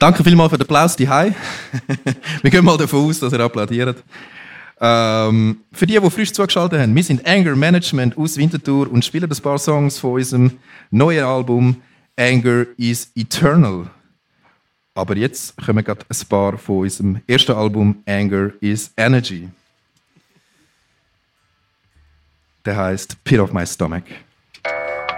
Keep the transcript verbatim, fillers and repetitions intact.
Danke vielmals für den Applaus daheim. Wir gehen mal davon aus, dass ihr applaudiert. Ähm, für die, die frisch zugeschaltet haben, wir sind Anger Management aus Winterthur und spielen ein paar Songs von unserem neuen Album Anger is Eternal. Aber jetzt kommen gerade ein paar von unserem ersten Album Anger is Energy. Der heißt Pit of My Stomach.